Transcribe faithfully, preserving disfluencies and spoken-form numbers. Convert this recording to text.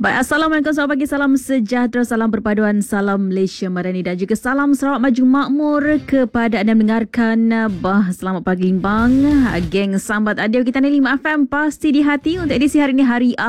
Baik, Assalamualaikum, selamat pagi, salam sejahtera, salam perpaduan, salam Malaysia Madani dan juga salam Sarawak Maju Makmur kepada anda mendengarkan bah Selamat Pagi Limbang, geng Sambat Adil kita ni lima F M pasti di hati untuk edisi hari ini, hari